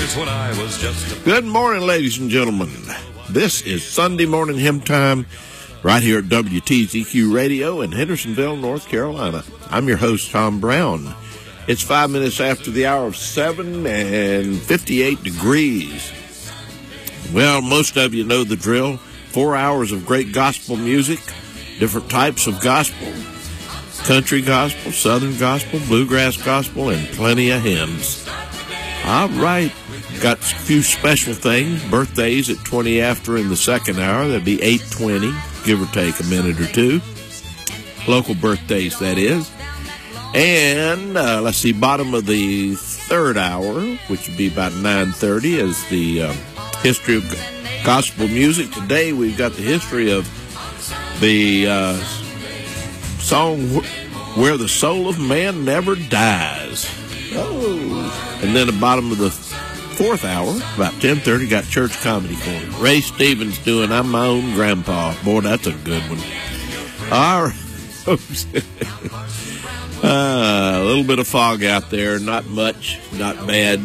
days when I was just a... Good morning, ladies and gentlemen. This is Sunday Morning Hymn Time right here at WTZQ Radio in Hendersonville, North Carolina. I'm your host, Tom Brown. It's 5 minutes after the hour of 7 and 58 degrees. Well, most of you know the drill. 4 hours of great gospel music, different types of gospel, country gospel, southern gospel, bluegrass gospel, and plenty of hymns. All right, got a few special things. Birthdays at 20 after in the second hour. That'd be 8:20, give or take a minute or two. Local birthdays, that is. And let's see, bottom of the third hour, which would be about 9:30, is the history of gospel music. Today we've got the history of the song Where the Soul of Man Never Dies. Oh. And then the bottom of the fourth hour, about 10:30, got Church Comedy Corner. Ray Stevens doing I'm My Own Grandpa. Boy, that's a good one. All right, folks. A little bit of fog out there, not much, not bad.